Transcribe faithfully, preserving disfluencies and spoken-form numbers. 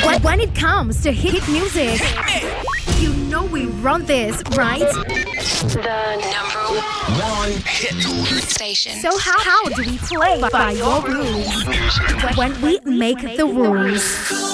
When, when it comes to hit music, you know we run this, right? The number one hit station. So how, how do we play by your rules when we make the rules?